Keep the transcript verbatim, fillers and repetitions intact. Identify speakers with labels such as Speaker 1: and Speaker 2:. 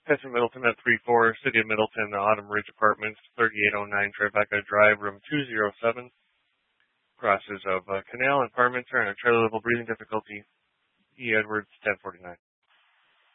Speaker 1: Petra Middleton at three four, City of Middleton, Autumn Ridge Apartments, thirty-eight oh nine Tribeca Drive, room two oh seven. Process of uh, canal and apartments are in a trailer level breathing difficulty. E. Edwards, ten forty-nine.